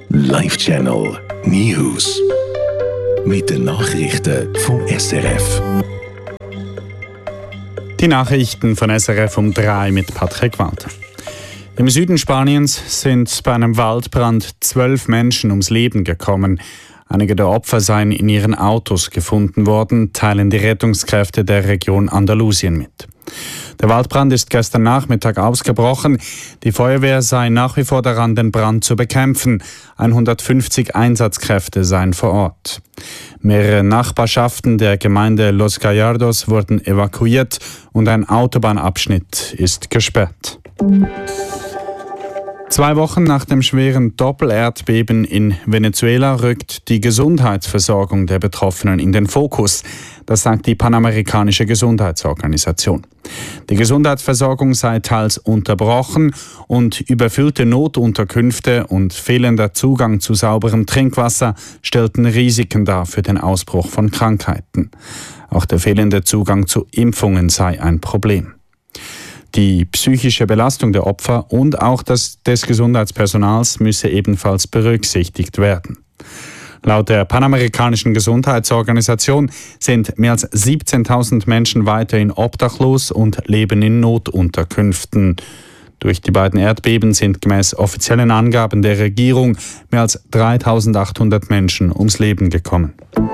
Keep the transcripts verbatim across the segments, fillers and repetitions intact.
Live Channel News. Mit den Nachrichten vom S R F. Die Nachrichten von S R F um drei mit Patrick Walter. Im Süden Spaniens sind bei einem Waldbrand zwölf Menschen ums Leben gekommen. Einige der Opfer seien in ihren Autos gefunden worden, teilen die Rettungskräfte der Region Andalusien mit. Der Waldbrand ist gestern Nachmittag ausgebrochen. Die Feuerwehr sei nach wie vor daran, den Brand zu bekämpfen. hundertfünfzig Einsatzkräfte seien vor Ort. Mehrere Nachbarschaften der Gemeinde Los Gallardos wurden evakuiert und ein Autobahnabschnitt ist gesperrt. Zwei Wochen nach dem schweren Doppelerdbeben in Venezuela rückt die Gesundheitsversorgung der Betroffenen in den Fokus. Das sagt die Panamerikanische Gesundheitsorganisation. Die Gesundheitsversorgung sei teils unterbrochen und überfüllte Notunterkünfte und fehlender Zugang zu sauberem Trinkwasser stellten Risiken dar für den Ausbruch von Krankheiten. Auch der fehlende Zugang zu Impfungen sei ein Problem. Die psychische Belastung der Opfer und auch das des Gesundheitspersonals müsse ebenfalls berücksichtigt werden. Laut der Panamerikanischen Gesundheitsorganisation sind mehr als siebzehntausend Menschen weiterhin obdachlos und leben in Notunterkünften. Durch die beiden Erdbeben sind gemäß offiziellen Angaben der Regierung mehr als dreitausendachthundert Menschen ums Leben gekommen.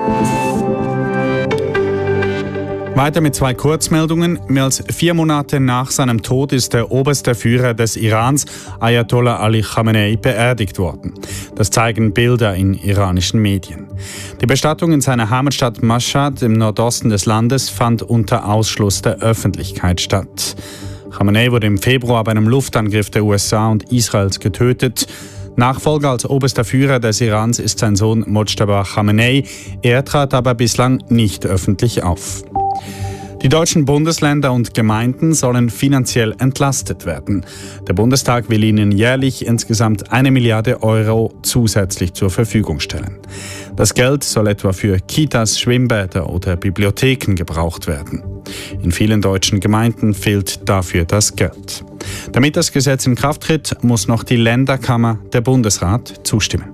Weiter mit zwei Kurzmeldungen. Mehr als vier Monate nach seinem Tod ist der oberste Führer des Irans, Ayatollah Ali Khamenei, beerdigt worden. Das zeigen Bilder in iranischen Medien. Die Bestattung in seiner Heimatstadt Mashhad im Nordosten des Landes fand unter Ausschluss der Öffentlichkeit statt. Khamenei wurde im Februar bei einem Luftangriff der U S A und Israels getötet. Nachfolger als oberster Führer des Irans ist sein Sohn Mojtaba Khamenei. Er trat aber bislang nicht öffentlich auf. Die deutschen Bundesländer und Gemeinden sollen finanziell entlastet werden. Der Bundestag will ihnen jährlich insgesamt eine Milliarde Euro zusätzlich zur Verfügung stellen. Das Geld soll etwa für Kitas, Schwimmbäder oder Bibliotheken gebraucht werden. In vielen deutschen Gemeinden fehlt dafür das Geld. Damit das Gesetz in Kraft tritt, muss noch die Länderkammer, der Bundesrat, zustimmen.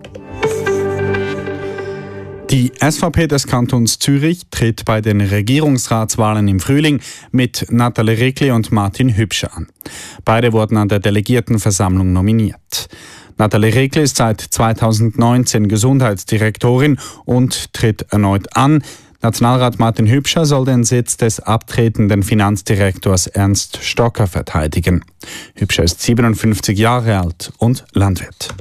Die S V P des Kantons Zürich tritt bei den Regierungsratswahlen im Frühling mit Nathalie Rickli und Martin Hübscher an. Beide wurden an der Delegiertenversammlung nominiert. Nathalie Rickli ist seit zweitausendneunzehn Gesundheitsdirektorin und tritt erneut an. Nationalrat Martin Hübscher soll den Sitz des abtretenden Finanzdirektors Ernst Stocker verteidigen. Hübscher ist siebenundfünfzig Jahre alt und Landwirt.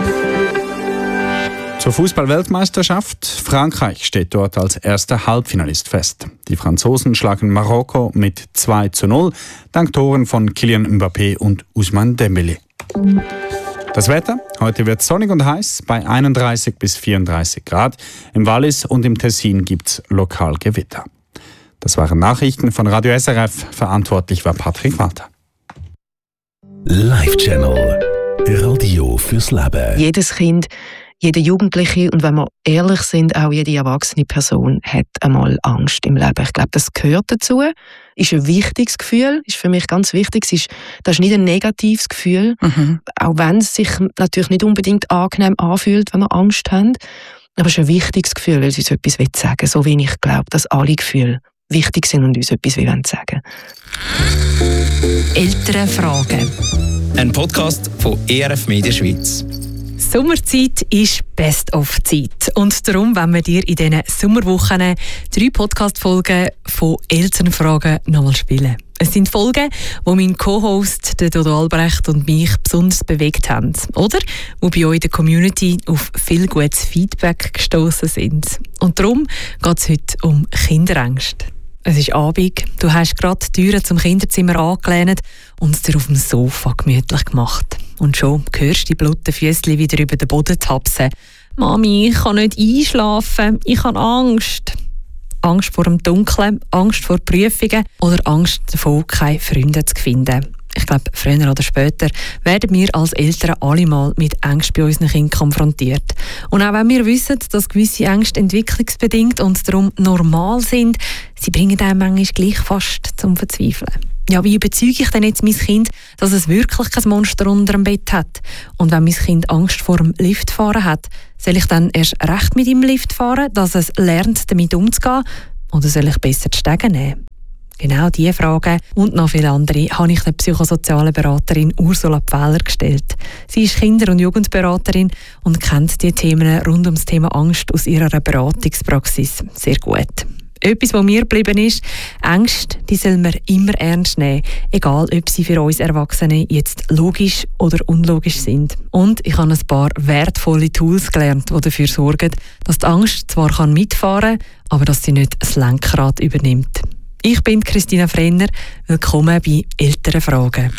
Zur Fußball-Weltmeisterschaft. Frankreich steht dort als erster Halbfinalist fest. Die Franzosen schlagen Marokko mit zwei zu null, dank Toren von Kylian Mbappé und Ousmane Dembélé. Das Wetter? Heute wird sonnig und heiß bei einunddreißig bis vierunddreißig Grad. Im Wallis und im Tessin gibt es lokal Gewitter. Das waren Nachrichten von Radio S R F. Verantwortlich war Patrick Walter. Live Channel. Radio fürs Leben. Jedes Kind, jede Jugendliche und wenn wir ehrlich sind, auch jede erwachsene Person hat einmal Angst im Leben. Ich glaube, das gehört dazu. Ist ein wichtiges Gefühl, ist für mich ganz wichtig. Es ist, das ist nicht ein negatives Gefühl, mhm. auch wenn es sich natürlich nicht unbedingt angenehm anfühlt, wenn wir Angst haben. Aber es ist ein wichtiges Gefühl, weil es uns etwas sagen will. So wie ich glaube, dass alle Gefühle wichtig sind und uns etwas sagen wollen. Elternfragen. Ein Podcast von E R F Media Schweiz. Sommerzeit ist Best-of-Zeit. Und darum wollen wir dir in diesen Sommerwochen drei Podcast-Folgen von Elternfragen nochmal spielen. Es sind Folgen, die mein Co-Host Dodo Albrecht und mich besonders bewegt haben. Oder die bei euch in der Community auf viel gutes Feedback gestoßen sind. Und darum geht es heute um Kinderängste. Es ist Abend, du hast gerade die Türen zum Kinderzimmer angelehnt und es dir auf dem Sofa gemütlich gemacht. Und schon hörst du die blutigen Füßchen wieder über den Boden tapsen. «Mami, ich kann nicht einschlafen, ich habe Angst.» Angst vor dem Dunkeln, Angst vor Prüfungen oder Angst davor, keine Freunde zu finden. Ich glaube, früher oder später werden wir als Eltern alle mal mit Ängsten bei unseren Kindern konfrontiert. Und auch wenn wir wissen, dass gewisse Ängste entwicklungsbedingt und darum normal sind, sie bringen einem manchmal gleich fast zum Verzweifeln. ja, wie überzeuge ich denn jetzt mein Kind, dass es wirklich kein Monster unter dem Bett hat? Und wenn mein Kind Angst vor dem Liftfahren hat, soll ich dann erst recht mit ihm Lift fahren, dass es lernt, damit umzugehen? Oder soll ich besser die Stege nehmen? Genau diese Fragen und noch viele andere habe ich der psychosozialen Beraterin Ursula Pfähler gestellt. Sie ist Kinder- und Jugendberaterin und kennt die Themen rund ums Thema Angst aus ihrer Beratungspraxis sehr gut. Etwas, was mir geblieben ist, Ängste, die soll man immer ernst nehmen, egal ob sie für uns Erwachsene jetzt logisch oder unlogisch sind. Und ich habe ein paar wertvolle Tools gelernt, die dafür sorgen, dass die Angst zwar mitfahren kann, aber dass sie nicht das Lenkrad übernimmt. Ich bin Christina Frenner. Willkommen bei «Ältere Fragen».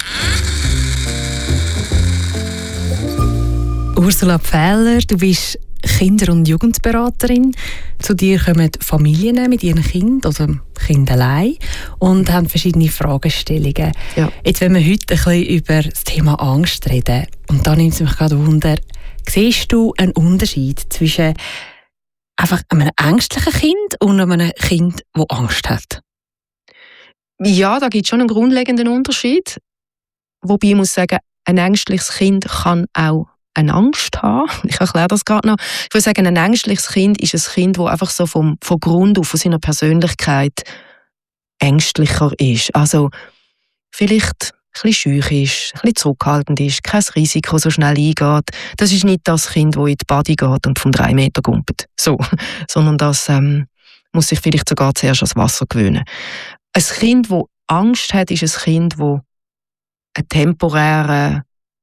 Ursula Pfähler, du bist Kinder- und Jugendberaterin. Zu dir kommen Familien mit ihren Kindern oder Kindern allein und haben verschiedene Fragestellungen. Ja. Jetzt wollen wir heute ein bisschen über das Thema Angst reden. Und da nimmt es mich gerade Wunder, siehst du einen Unterschied zwischen einfach einem ängstlichen Kind und einem Kind, das Angst hat? Ja, da gibt es schon einen grundlegenden Unterschied. Wobei ich muss sagen, ein ängstliches Kind kann auch eine Angst haben. Ich erkläre das gerade noch. Ich würde sagen, ein ängstliches Kind ist ein Kind, das einfach so vom, von Grund auf, von seiner Persönlichkeit ängstlicher ist. Also vielleicht ein bisschen schüch ist, ein bisschen zurückhaltend ist, kein Risiko so schnell eingeht. Das ist nicht das Kind, das in die Body geht und von drei Meter gumpelt. So. Sondern das ähm, muss sich vielleicht sogar zuerst ans Wasser gewöhnen. Ein Kind, das Angst hat, ist ein Kind, das eine temporäre,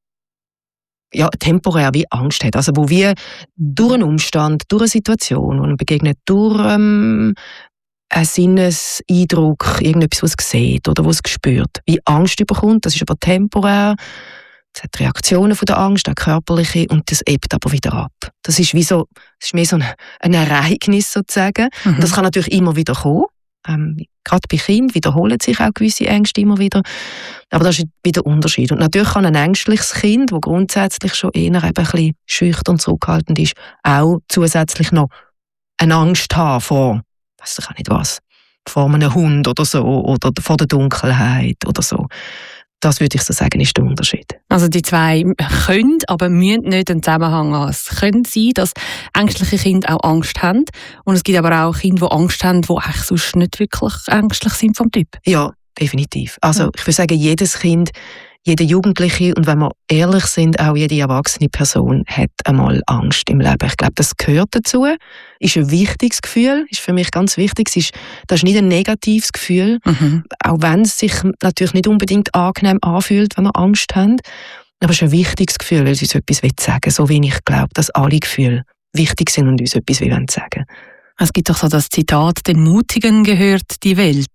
ja, temporär wie Angst hat. Also wo wir durch einen Umstand, durch eine Situation, wo man begegnet, durch ähm, einen Sinneseindruck, irgendetwas, was es sieht oder was es spürt, wie Angst überkommt, das ist aber temporär. Es hat Reaktionen von der Angst, auch körperliche, und das ebbt aber wieder ab. Das ist wie so, das ist mehr so ein, ein Ereignis sozusagen. Mhm. Und das kann natürlich immer wieder kommen. Ähm, gerade bei Kindern wiederholen sich auch gewisse Ängste immer wieder. Aber das ist wieder ein Unterschied. Und natürlich kann ein ängstliches Kind, das grundsätzlich schon eher eben ein bisschen schüchtern und zurückhaltend ist, auch zusätzlich noch eine Angst haben vor, weiss ich auch nicht was, vor einem Hund oder so, oder vor der Dunkelheit oder so. Das würde ich so sagen, ist der Unterschied. Also die zwei können, aber müssen nicht einen Zusammenhang haben. Es könnte sein, dass ängstliche Kinder auch Angst haben. Und es gibt aber auch Kinder, die Angst haben, die eigentlich sonst nicht wirklich ängstlich sind vom Typ. Ja, definitiv. Also ja. Ich würde sagen, jedes Kind, jede Jugendliche und wenn wir ehrlich sind, auch jede erwachsene Person hat einmal Angst im Leben. Ich glaube, das gehört dazu. Ist ein wichtiges Gefühl, ist für mich ganz wichtig. Es ist, das ist nicht ein negatives Gefühl, mhm. auch wenn es sich natürlich nicht unbedingt angenehm anfühlt, wenn wir Angst haben. Aber es ist ein wichtiges Gefühl, weil es uns etwas sagen will. So wie ich glaube, dass alle Gefühle wichtig sind und uns etwas sagen wollen. Es gibt doch so das Zitat, den Mutigen gehört die Welt.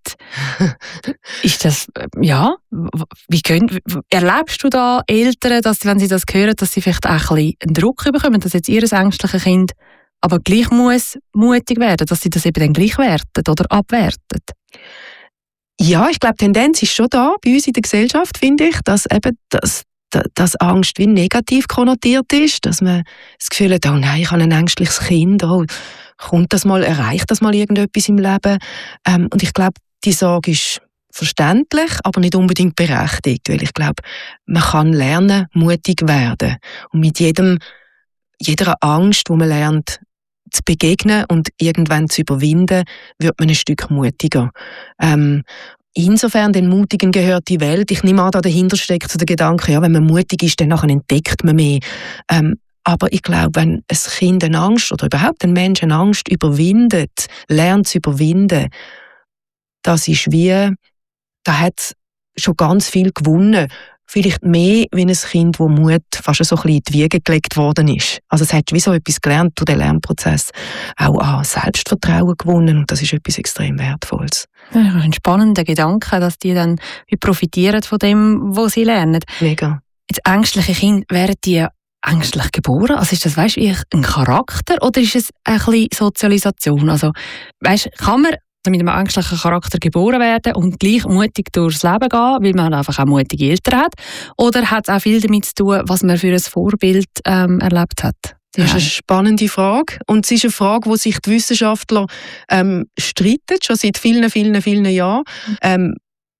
Ist das, ja, wie können, erlebst du da Eltern, dass, wenn sie das hören, dass sie vielleicht auch ein bisschen einen Druck bekommen, dass jetzt ihr ängstliches Kind aber gleich muss mutig werden, dass sie das eben dann gleich werten oder abwerten? Ja, ich glaube, die Tendenz ist schon da, bei uns in der Gesellschaft, finde ich, dass eben das dass Angst wie negativ konnotiert ist, dass man das Gefühl hat, oh nein, ich habe ein ängstliches Kind, oh, kommt das mal, erreicht das mal irgendetwas im Leben? Ähm, und ich glaube, die Sorge ist verständlich, aber nicht unbedingt berechtigt, weil ich glaube, man kann lernen, mutig werden. Und mit jedem, jeder Angst, die man lernt, zu begegnen und irgendwann zu überwinden, wird man ein Stück mutiger. Ähm, Insofern den Mutigen gehört die Welt. Ich nehme an, da dahinter steckt so der Gedanke, ja, wenn man mutig ist, dann nachher entdeckt man mehr. Ähm, aber ich glaube, wenn ein Kind eine Angst oder überhaupt ein Mensch eine Angst überwindet, lernt zu überwinden, das ist wie, da hat es schon ganz viel gewonnen. Vielleicht mehr wie ein Kind, wo Mut fast so ein bisschen in die Wiege gelegt worden ist. Also es hat wie so etwas gelernt durch den Lernprozess. Auch an Selbstvertrauen gewonnen und das ist etwas extrem Wertvolles. Ja, ein spannender Gedanke, dass die dann profitieren von dem, was sie lernen. Mega. Jetzt ängstliche Kinder, werden die ängstlich geboren? Also ist das, weißt du, ein Charakter oder ist es ein bisschen Sozialisation? Also, weißt, kann man mit einem ängstlichen Charakter geboren werden und gleich mutig durchs Leben gehen, weil man einfach auch mutige Eltern hat? Oder hat es auch viel damit zu tun, was man für ein Vorbild ähm, erlebt hat? Das ist eine spannende Frage. Und es ist eine Frage, wo sich die Wissenschaftler ähm, streiten, schon seit vielen, vielen, vielen Jahren. Ähm,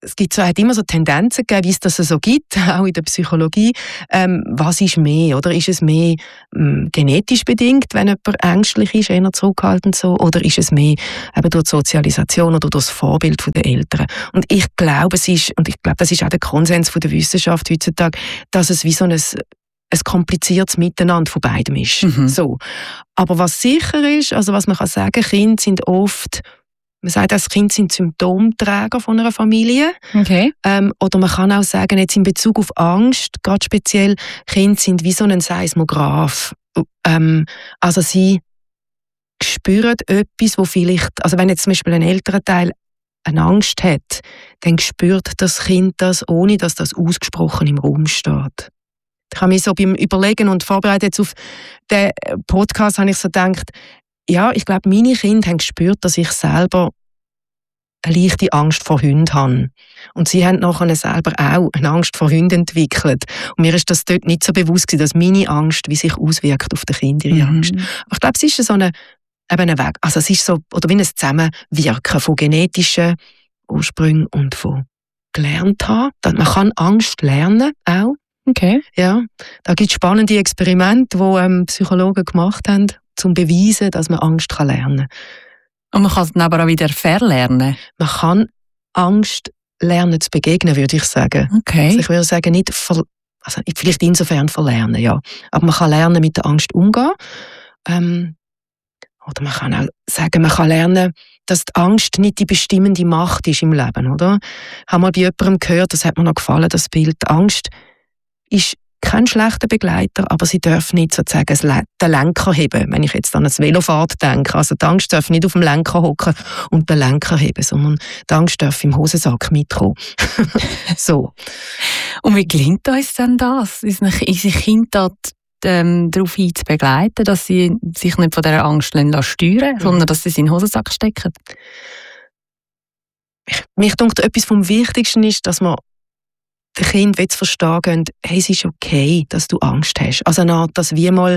es gibt so, hat immer so Tendenzen gegeben, wie es das so gibt, auch in der Psychologie. Ähm, was ist mehr? Oder ist es mehr ähm, genetisch bedingt, wenn jemand ängstlich ist, eher zurückhaltend so? Oder ist es mehr eben durch die Sozialisation oder durch das Vorbild der Eltern? Und ich glaube, es ist, und ich glaube, das ist auch der Konsens von der Wissenschaft heutzutage, dass es wie so ein, ein kompliziertes Miteinander von beidem ist. Mhm. So. Aber was sicher ist, also was man kann sagen, Kinder sind oft, man sagt, das Kind sind Symptomträger von einer Familie. Okay. Ähm, oder man kann auch sagen, jetzt in Bezug auf Angst, gerade speziell, Kinder sind wie so ein Seismograph. Ähm, also sie spüren etwas, wo vielleicht, also wenn jetzt zum Beispiel ein älterer Teil eine Angst hat, dann spürt das Kind das, ohne dass das ausgesprochen im Raum steht. Ich habe mich so beim Überlegen und Vorbereiten jetzt auf den Podcast, habe ich so gedacht, ja, ich glaube, meine Kinder haben gespürt, dass ich selber eine leichte Angst vor Hunden habe. Und sie haben nachher selber auch eine Angst vor Hunden entwickelt. Und mir ist das dort nicht so bewusst gewesen, dass meine Angst, wie sich auswirkt auf den Kind, ihre Angst. Mhm. Aber ich glaube, es ist so eine, eben ein Weg. Also es ist so, oder wie ein Zusammenwirken von genetischen Ursprüngen und von gelernt haben. Man kann Angst lernen, auch. Okay. Ja, da gibt es spannende Experimente, die ähm, Psychologen gemacht haben, um zu beweisen, dass man Angst kann lernen kann. Und man kann es dann aber auch wieder verlernen? Man kann Angst lernen zu begegnen, würde ich sagen. Okay. Also ich würde sagen, nicht ver- also vielleicht insofern verlernen, ja. Aber man kann lernen, mit der Angst umgehen. Ähm, oder man kann auch sagen, man kann lernen, dass die Angst nicht die bestimmende Macht ist im Leben, oder? Ich habe mal bei jemandem gehört, das hat mir noch gefallen, das Bild, die Angst ist kein schlechter Begleiter, aber sie darf nicht sozusagen den Lenker heben. Wenn ich jetzt an eine Velofahrt denke, also die Angst darf nicht auf dem Lenker hocken und den Lenker heben, sondern die Angst darf im Hosensack mitkommen. So. Und wie gelingt uns denn das, unsere Kinder ähm, darauf hin zu begleiten, dass sie sich nicht von dieser Angst steuern lassen, mhm. sondern dass sie sie in den Hosensack stecken? Ich, mich denkt, etwas vom Wichtigsten ist, dass man den Kindern zu verstehen gehen, hey, es ist okay, dass du Angst hast. Also eine Art, dass wir mal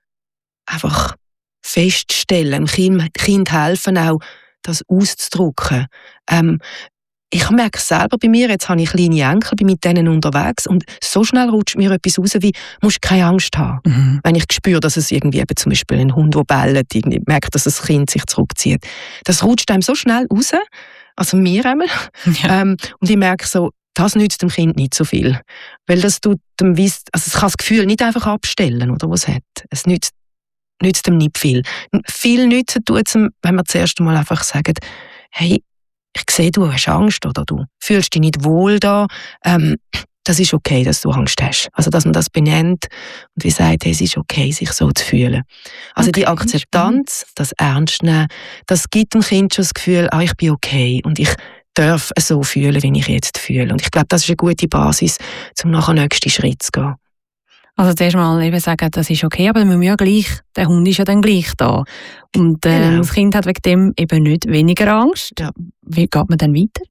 einfach feststellen, dem Kind helfen auch, das auszudrücken. Ähm, ich merke selber bei mir, jetzt habe ich kleine Enkel, bin mit denen unterwegs und so schnell rutscht mir etwas raus wie, musst keine Angst haben. Mhm. Wenn ich spüre, dass es irgendwie eben zum Beispiel ein Hund, der bellt, irgendwie merkt, dass das Kind sich zurückzieht. Das rutscht einem so schnell raus, also mir einmal. Ja. Ähm, und ich merke so, das nützt dem Kind nicht so viel. Weil das tut dem Wiss, also es kann das Gefühl nicht einfach abstellen, oder, was es hat. Es nützt, nützt dem nicht viel. Viel nützen tut es, wenn wir zuerst einmal einfach sagen, hey, ich sehe, du hast Angst, oder du fühlst dich nicht wohl da. Ähm, das ist okay, dass du Angst hast. Also, dass man das benennt und wie sagt, hey, es ist okay, sich so zu fühlen. Also okay, die Akzeptanz, das Ernstnehmen, das gibt dem Kind schon das Gefühl, ah, ich bin okay und ich darf so fühlen, wie ich jetzt fühle. Und ich glaube, das ist eine gute Basis, um nachher den nächsten Schritt zu gehen. Also zuerst mal eben sagen, das ist okay, aber wir müssen ja gleich, der Hund ist ja dann gleich da. Und äh, genau. Das Kind hat wegen dem eben nicht weniger Angst. Ja. Wie geht man dann weiter?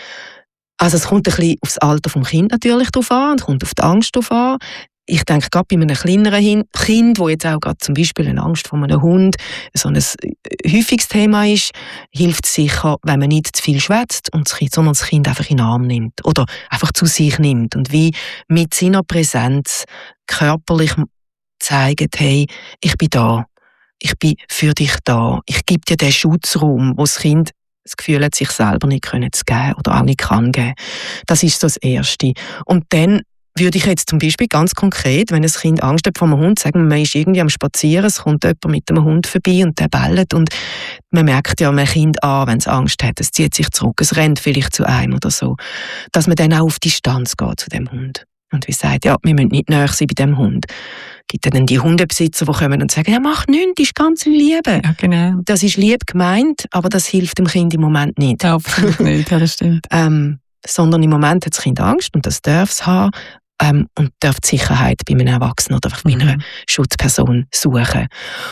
Also es kommt ein bisschen aufs Alter des Kindes natürlich drauf an, es kommt auf die Angst drauf an. Ich denke, gerade bei einem kleineren Kind, das jetzt auch gerade zum Beispiel eine Angst vor einem Hund so ein häufiges Thema ist, hilft es sicher, wenn man nicht zu viel schwätzt, und das Kind, sondern das Kind einfach in den Arm nimmt oder einfach zu sich nimmt und wie mit seiner Präsenz körperlich zeigt, hey, ich bin da, ich bin für dich da, ich gebe dir den Schutzraum, wo das Kind das Gefühl hat, sich selber nicht können zu geben oder auch nicht kann geben. Das ist so das Erste. Und dann würde ich jetzt zum Beispiel ganz konkret, wenn ein Kind Angst hat vor einem Hund, sagen, man ist irgendwie am Spazieren, es kommt jemand mit einem Hund vorbei und der bellt und man merkt ja einem Kind an, wenn es Angst hat, es zieht sich zurück, es rennt vielleicht zu einem oder so, dass man dann auch auf Distanz geht zu dem Hund. Und wie sagt, ja, wir müssen nicht näher sein bei dem Hund. Gibt dann die Hundebesitzer, die kommen und sagen, ja, mach nichts, das ist ganz Liebe. Ja, genau. Das ist lieb gemeint, aber das hilft dem Kind im Moment nicht. Ja, absolut nicht, ja, das stimmt. ähm, sondern im Moment hat das Kind Angst und das darf es haben. Ähm, und darf die Sicherheit bei einem Erwachsenen oder bei einer mhm. Schutzperson suchen.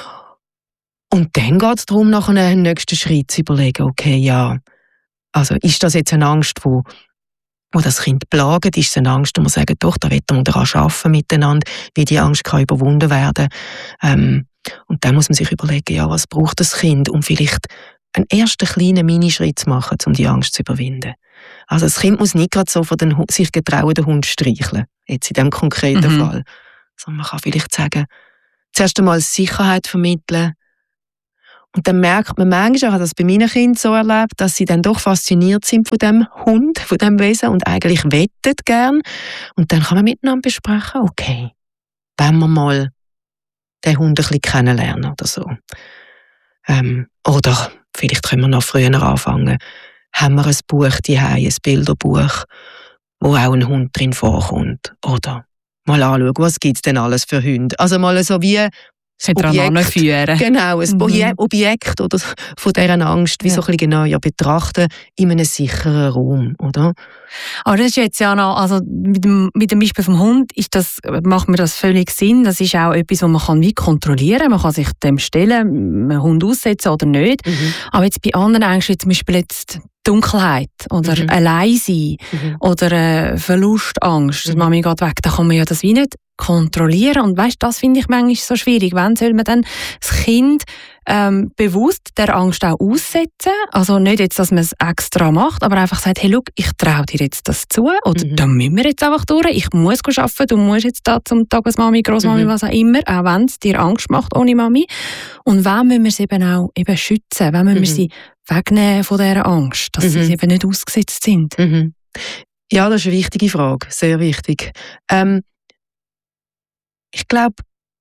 Und dann geht es darum, nach einem nächsten Schritt zu überlegen, okay, ja, also ist das jetzt eine Angst, wo, wo das Kind plagt? Ist es eine Angst, wo man sagt, doch, da wollen wir daran arbeiten miteinander, wie die Angst kann überwunden werden. Ähm, und dann muss man sich überlegen, ja, was braucht das Kind, um vielleicht einen ersten kleinen Minischritt zu machen, um die Angst zu überwinden. Also das Kind muss nicht gerade so von den, sich getrauen, den Hund streicheln, jetzt in diesem konkreten mhm. Fall. Sondern man kann vielleicht sagen, zuerst einmal Sicherheit vermitteln. Und dann merkt man manchmal, ich habe das bei meinen Kindern so erlebt, dass sie dann doch fasziniert sind von dem Hund, von dem Wesen und eigentlich wettet gern. Und dann kann man miteinander besprechen, okay, wenn wir mal den Hund ein bisschen kennenlernen oder so. Ähm, oder vielleicht können wir noch früher anfangen. Haben wir ein Buch daheim, ein Bilderbuch, wo auch ein Hund drin vorkommt. Oder mal anschauen, was gibt es denn alles für Hunde. Also mal so wie Objekt, führen. Genau, ein mhm. Objekt oder von dieser Angst, wie ja. so ein bisschen genauer betrachten, in einem sicheren Raum, oder? Aber das ist jetzt ja noch, also mit dem, mit dem Beispiel vom Hund ist das, macht mir das völlig Sinn. Das ist auch etwas, was man kann wie kontrollieren kann. Man kann sich dem stellen, einen Hund aussetzen oder nicht. Mhm. Aber jetzt bei anderen Ängsten, wie zum Beispiel jetzt Dunkelheit oder mhm. Alleinsein mhm. oder äh, Verlustangst, mhm. Mami geht weg, da kann man ja das wie nicht kontrollieren. Und weißt, das finde ich manchmal so schwierig. Wann soll man dann das Kind ähm, bewusst der Angst auch aussetzen? Also nicht jetzt, dass man es extra macht, aber einfach sagt, hey, schau, ich traue dir jetzt das zu oder mhm. da müssen wir jetzt einfach durch. Ich muss arbeiten, du musst jetzt da zum Tagesmami, Großmami, mhm. was auch immer, auch wenn es dir Angst macht ohne Mami. Und wann müssen wir sie eben auch eben schützen? Wann müssen mhm. wir sie wegnehmen von dieser Angst, dass mhm. sie eben nicht ausgesetzt sind? Mhm. Ja, das ist eine wichtige Frage, sehr wichtig. Ähm, Ich glaube,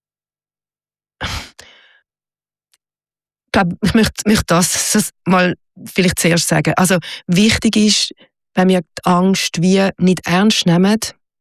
ich, glaub, ich möchte, möchte das, das mal vielleicht zuerst sagen. Also wichtig ist, wenn wir die Angst wie nicht ernst nehmen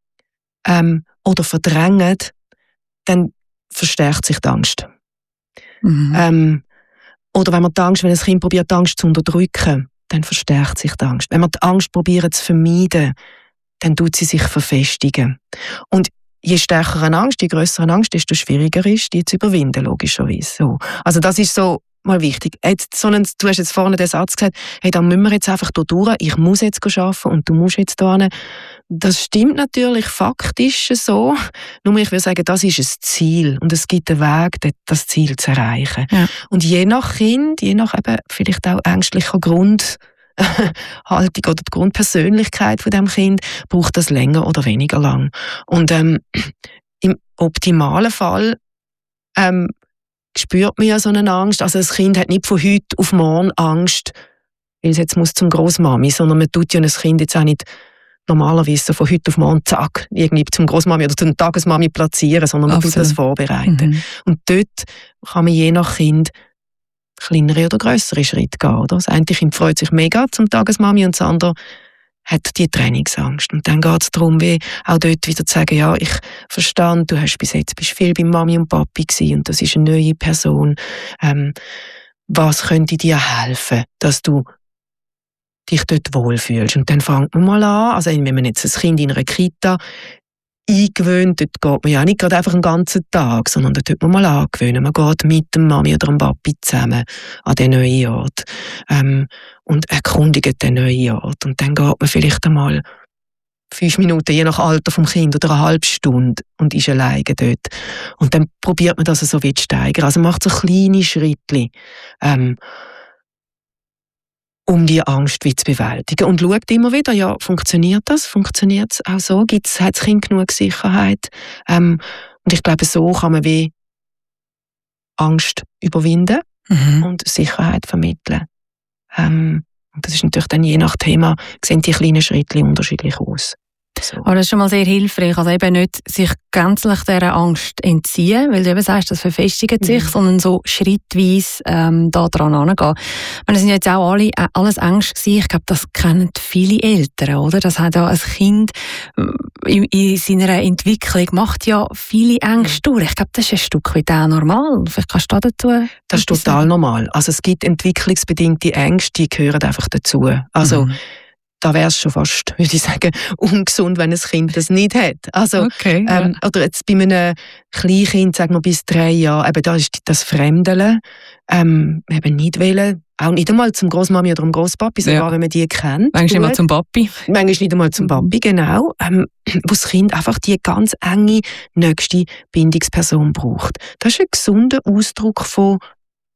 ähm, oder verdrängen, dann verstärkt sich die Angst. Mhm. Ähm, oder wenn man die Angst, wenn ein Kind probiert, die Angst zu unterdrücken, dann verstärkt sich die Angst. Wenn man die Angst probiert zu vermeiden, dann tut sie sich verfestigen. Und je stärker eine Angst, je grösser eine Angst, desto schwieriger ist, die zu überwinden, logischerweise. So. Also das ist so mal wichtig. Jetzt, so einen, du hast jetzt vorne den Satz gesagt, hey, dann müssen wir jetzt einfach hier durch, ich muss jetzt arbeiten und du musst jetzt da hin. Das stimmt natürlich faktisch so, nur ich würde sagen, das ist ein Ziel und es gibt einen Weg, das Ziel zu erreichen. Ja. Und je nach Kind, je nach eben vielleicht auch ängstlicher Grund, Haltung oder die Grundpersönlichkeit von dem Kind braucht das länger oder weniger lang. Und ähm, im optimalen Fall ähm, spürt man ja so eine Angst. Also das Kind hat nicht von heute auf morgen Angst, weil es jetzt muss zum Großmami, sondern man tut ja ein Kind jetzt auch nicht normalerweise so von heute auf morgen zack irgendwie zum Großmami oder zum Tagesmami platzieren, sondern man Absolut. tut das vorbereiten. Mhm. Und dort kann man je nach Kind kleinere oder grössere Schritte gehen. Oder? Das eine Kind freut sich mega zum Tagesmami und das andere hat die Trainingsangst. Und dann geht es darum, wie auch dort wieder zu sagen, ja, ich verstand, du hast bis jetzt bist viel bei Mami und Papi gewesen und das ist eine neue Person. Ähm, was könnte dir helfen, dass du dich dort wohlfühlst? Und dann fängt man mal an, also wenn man jetzt ein Kind in einer Kita eingewöhnt, dort geht man ja nicht gerade einfach einen ganzen Tag, sondern dort tut man mal angewöhnen. Man geht mit dem Mami oder dem Papi zusammen an den neuen Ort ähm, und erkundigt den neuen Ort. Und dann geht man vielleicht einmal fünf Minuten, je nach Alter vom Kind, oder eine halbe Stunde und ist alleine dort. Und dann probiert man das so wie zu steigern. Also man macht so kleine Schritte, ähm, um die Angst wie zu bewältigen. Und schaut immer wieder, ja, funktioniert das? Funktioniert es auch so? Gibt's, hat das Kind genug Sicherheit? Ähm, und ich glaube, so kann man wie Angst überwinden mhm. und Sicherheit vermitteln. Ähm, und das ist natürlich dann je nach Thema, sehen die kleinen Schritte unterschiedlich aus. So. Aber das ist schon mal sehr hilfreich. Also eben nicht sich gänzlich dieser Angst entziehen, weil du eben sagst, das verfestigt sich, mhm. sondern so schrittweise ähm, da dran angehen. Das sind jetzt auch alle, äh, alles Ängste gewesen. Ich glaube, das kennen viele Eltern, oder? Das hat ja ein Kind in, in seiner Entwicklung macht ja viele Ängste durch. Ich glaube, das ist ein Stück weit auch normal. Vielleicht kannst du da dazu... Das ist total normal. Also es gibt entwicklungsbedingte Ängste, die gehören einfach dazu. Also mhm. da wäre es schon fast, würde ich sagen, ungesund, wenn ein Kind das nicht hat. Also, okay, ähm, ja. Oder jetzt bei einem Kleinkind, sagen wir bis drei Jahre, eben da ist das Fremdeln, ähm, eben nicht wollen, auch nicht einmal zum Großmami oder zum Großpapi, sogar ja. wenn man die kennt. Manchmal nicht einmal zum Papi. Manchmal nicht einmal zum Papi, genau. Ähm, wo das Kind einfach die ganz enge, nächste Bindungsperson braucht. Das ist ein gesunder Ausdruck von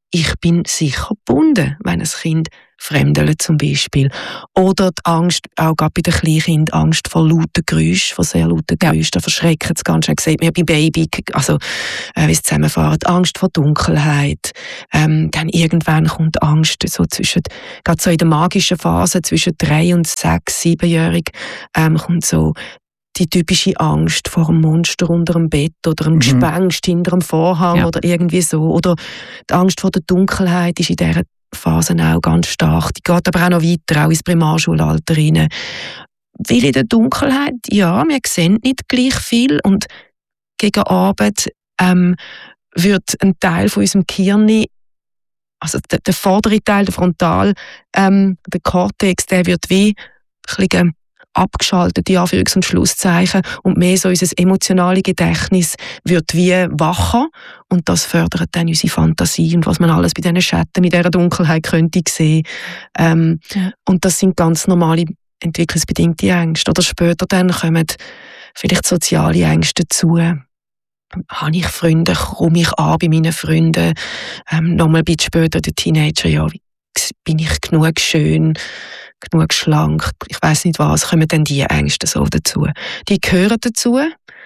ich bin sicher gebunden, wenn ein Kind fremdelt zum Beispiel. Oder die Angst, auch gerade bei den Kleinkindern, Angst vor lauten Geräuschen, vor sehr lauten Geräuschen, da verschreckt es ganz schön. Sieht man bei Baby, also äh, wie es zusammenfahren, Angst vor Dunkelheit. Ähm, dann irgendwann kommt Angst, so zwischen, gerade so in der magischen Phase, zwischen drei und sechs, siebenjährig, ähm, kommt so die typische Angst vor einem Monster unter dem Bett oder einem mhm. Gespenst hinter einem Vorhang ja. oder irgendwie so. Oder die Angst vor der Dunkelheit ist in dieser Phase auch ganz stark. Die geht aber auch noch weiter, auch ins Primarschulalter rein. Weil in der Dunkelheit, ja, wir sehen nicht gleich viel und gegen Abend ähm, wird ein Teil von unserem Gehirn, also der, der vordere Teil, der Frontal, ähm, der Cortex, der wird wie ein bisschen abgeschaltet, die Anführungs- und Schlusszeichen, und mehr so unser emotionales Gedächtnis wird wie wacher und das fördert dann unsere Fantasie und was man alles bei diesen Schatten in dieser Dunkelheit könnte sehen. Ähm, ja. Und das sind ganz normale entwicklungsbedingte Ängste. Oder später dann kommen vielleicht soziale Ängste dazu. Habe ich Freunde, komme ich an bei meinen Freunden? Ähm, nochmal ein bisschen später, der Teenager, ja, bin ich genug schön, genug schlank, ich weiss nicht was, kommen dann die Ängste so dazu. Die gehören dazu,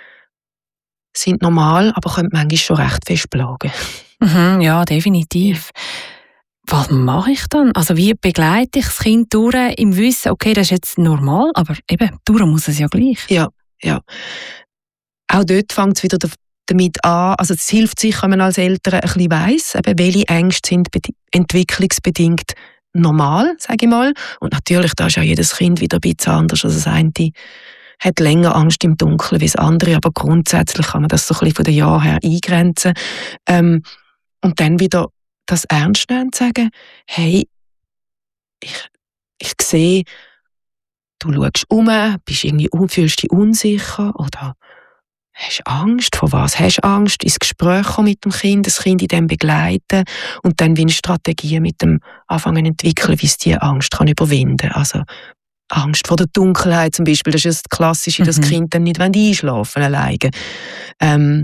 sind normal, aber können manchmal schon recht fest plagen. Mhm, ja, definitiv. Was mache ich dann? Also wie begleite ich das Kind durch im Wissen, okay, das ist jetzt normal, aber eben, durch muss es ja gleich. Ja, ja. Auch dort fängt es wieder damit an, also es hilft sich, wenn man als Eltern ein bisschen weiss, eben, welche Ängste sind entwicklungsbedingt normal, sage ich mal. Und natürlich, da ist ja jedes Kind wieder ein bisschen anders. Also das eine hat länger Angst im Dunkeln wie das andere, aber grundsätzlich kann man das so ein bisschen von den Jahren her eingrenzen. Ähm, und dann wieder das ernst nehmen und sagen, hey, ich, ich sehe, du schaust um, bist irgendwie, fühlst dich unsicher oder hast Angst? Vor was hast du Angst? Ins Gespräch kommen mit dem Kind, das Kind in dem begleiten und dann wie eine Strategie mit dem anfangen entwickeln, wie es diese Angst kann überwinden kann. Also Angst vor der Dunkelheit zum Beispiel, das ist das Klassische, mhm. dass das Kind dann nicht einschlafen alleine. Ähm,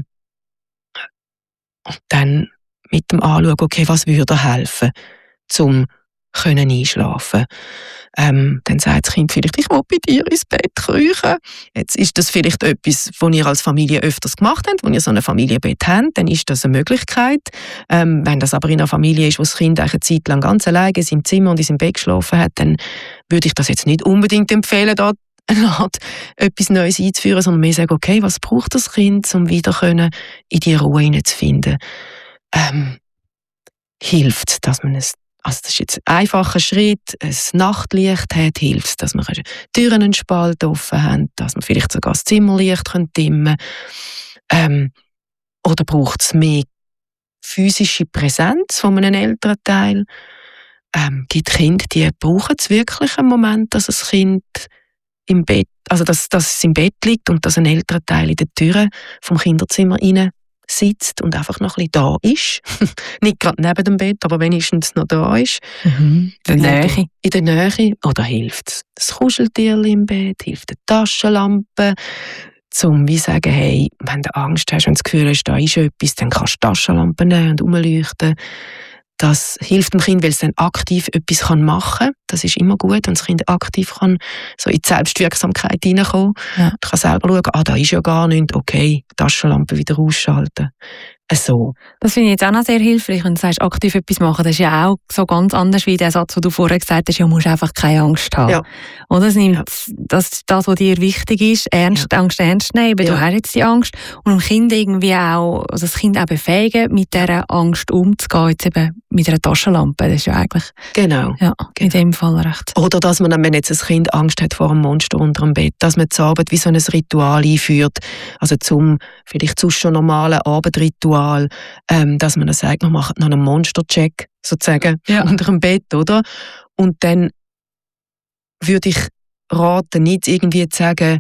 und dann mit dem Anschauen, okay, was würde helfen, zum können einschlafen. Ähm, dann sagt das Kind vielleicht, ich will bei dir ins Bett kriechen. Jetzt ist das vielleicht etwas, was ihr als Familie öfters gemacht habt, wenn ihr so ein Familienbett habt, dann ist das eine Möglichkeit. Ähm, wenn das aber in einer Familie ist, wo das Kind eine Zeit lang ganz alleine in seinem Zimmer und in seinem Bett geschlafen hat, dann würde ich das jetzt nicht unbedingt empfehlen, da eine Art etwas Neues einzuführen, sondern mehr sagen, okay, was braucht das Kind, um wieder können, in die Ruhe hineinzufinden? Ähm, hilft, dass man es Also das ist jetzt ein einfacher Schritt, ein Nachtlicht hat, hilft es, dass wir Türen einen Spalt offen haben, dass wir vielleicht sogar das Zimmerlicht dimmen können. Ähm, oder braucht es mehr physische Präsenz von einem Elternteil? Ähm, gibt Kinder, die brauchen es wirklich einen Moment, dass das Kind im Bett, also dass, dass es im Bett liegt und dass ein Elternteil in der Tür vom Kinderzimmer rein sitzt und einfach noch ein bisschen da ist. Nicht gerade neben dem Bett, aber wenigstens noch da ist. Mhm. In der Nähe. In der Nähe. Oder hilft das Kuscheltierchen im Bett, hilft die Taschenlampe, um wie sagen, hey, wenn du Angst hast, wenn du das Gefühl hast, da ist etwas, dann kannst du die Taschenlampe nehmen und rumleuchten. Das hilft dem Kind, weil es dann aktiv etwas machen kann. Das ist immer gut, wenn das Kind aktiv kann, so in die Selbstwirksamkeit hineinkommen. Ja. Du kannst selber schauen, ah, da ist ja gar nichts, okay, Taschenlampe wieder ausschalten. So. Das finde ich jetzt auch noch sehr hilfreich, wenn du sagst, aktiv etwas machen. Das ist ja auch so ganz anders wie der Satz, den du vorher gesagt hast, ja, du musst einfach keine Angst haben. Ja. Und das nimmt ja. das, das, was dir wichtig ist, ernst, ja. Angst ernst nehmen. Ja. Du hast jetzt die Angst. Und dem Kind irgendwie auch, also das Kind auch befähigen, mit dieser Angst umzugehen, jetzt eben mit einer Taschenlampe. Das ist ja eigentlich, genau. Ja, genau. in dem Fall recht. Oder dass man, wenn jetzt ein Kind Angst hat vor einem Monster unter dem Bett, dass man zur Arbeit wie so ein Ritual einführt, also zum vielleicht zu schon normalen Abendritual, ähm, dass man dann sagt, man macht noch einen Monstercheck sozusagen ja. unter dem Bett, oder? Und dann würde ich raten, nicht irgendwie zu sagen,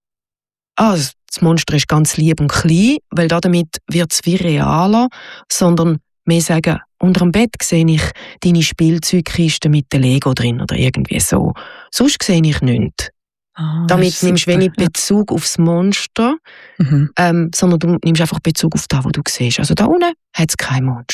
ah, das Monster ist ganz lieb und klein, weil damit wird es wie realer, sondern mehr sagen, unter dem Bett sehe ich deine Spielzeugkiste mit dem Lego drin oder irgendwie so. Sonst sehe ich nichts. Ah, damit nimmst du wenig Bezug ja. aufs Monster, mhm. ähm, sondern du nimmst einfach Bezug auf das, was du siehst. Also da unten hat es kein Monster.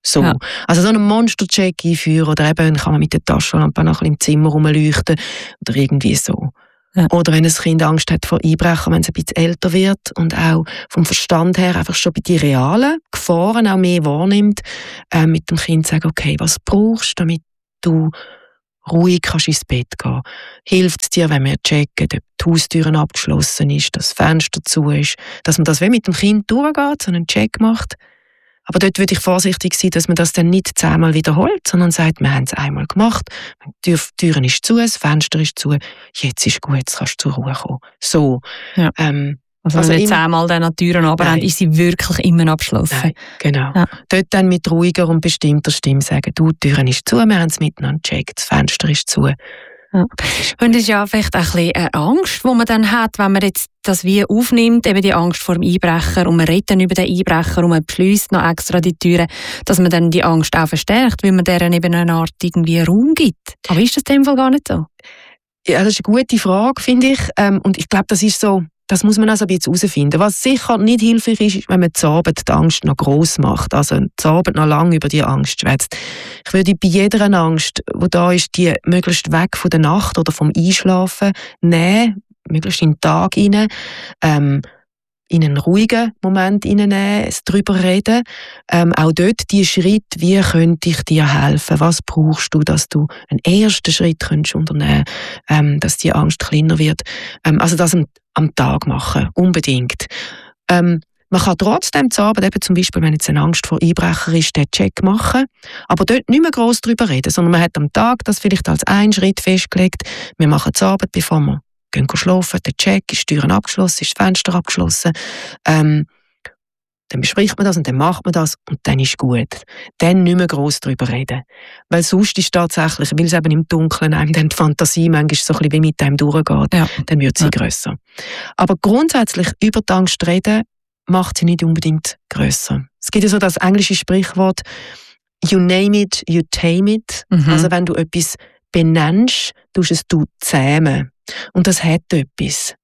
So. Ja. Also so einen Monster-Check einführen oder eben kann man mit der Taschenlampe noch ein bisschen im Zimmer rumleuchten oder irgendwie so. Ja. Oder wenn ein Kind Angst hat vor Einbrechen, wenn es ein bisschen älter wird und auch vom Verstand her einfach schon bei den realen Gefahren auch mehr wahrnimmt, äh, mit dem Kind sagen, okay, was brauchst du, damit du ruhig kannst ins Bett gehen? Hilft es dir, wenn wir checken, ob die Haustüre abgeschlossen ist, dass das Fenster zu ist, dass man das wie mit dem Kind durchgeht, so einen Check macht? Aber dort würde ich vorsichtig sein, dass man das dann nicht zehnmal wiederholt, sondern sagt, wir haben es einmal gemacht, die Tür ist zu, das Fenster ist zu, jetzt ist gut, jetzt kannst du zur Ruhe kommen. So. Ja. Ähm, Also, also wenn wir im- zehnmal dann an die Türen runterrennen, Nein. ist sie wirklich immer abgeschlossen. Nein, genau. Ja. Dort dann mit ruhiger und bestimmter Stimme sagen, du, die Tür ist zu, wir haben es miteinander gecheckt, das Fenster ist zu. Ja. Und das ist ja vielleicht ein bisschen eine Angst, die man dann hat, wenn man jetzt das wie aufnimmt, eben die Angst vor dem Einbrecher und man redet dann über den Einbrecher und man beschliesst noch extra die Türen, dass man dann die Angst auch verstärkt, weil man deren eben eine Art irgendwie Raum gibt. Aber ist das in dem Fall gar nicht so? Ja, das ist eine gute Frage, finde ich. Ähm, und ich glaube, das ist so, das muss man also ein bisschen herausfinden. Was sicher nicht hilfreich ist, ist, wenn man zu Abend die Angst noch gross macht. Also zu Abend noch lange über die Angst schwätzt. Ich würde bei jeder Angst, die da ist, die möglichst weg von der Nacht oder vom Einschlafen nehmen, möglichst in den Tag hinein, ähm, in einen ruhigen Moment hineinnehmen, es darüber reden. Ähm, auch dort die Schritte, wie könnte ich dir helfen? Was brauchst du, dass du einen ersten Schritt könntest unternehmen, ähm, dass die Angst kleiner wird? Ähm, also das am, am Tag machen, unbedingt. Ähm, man kann trotzdem zu Abend, eben zum Beispiel, wenn jetzt eine Angst vor Einbrecher ist, den Check machen, aber dort nicht mehr gross darüber reden, sondern man hat am Tag das vielleicht als einen Schritt festgelegt. Wir machen zu Abend, bevor wir gehen schlafen, der Check, ist die Türen abgeschlossen, ist das Fenster abgeschlossen. Ähm, dann bespricht man das und dann macht man das und dann ist gut. Dann nicht mehr gross darüber reden. Weil sonst ist tatsächlich, weil es eben im Dunkeln einem dann die Fantasie manchmal so ein bisschen wie mit einem durchgeht, Ja. dann wird sie Ja. grösser. Aber grundsätzlich über die Angst reden, macht sie nicht unbedingt grösser. Es gibt ja so das englische Sprichwort «You name it, you tame it». Mhm. Also wenn du etwas benennst, tust es du zähmen. Und das hat etwas.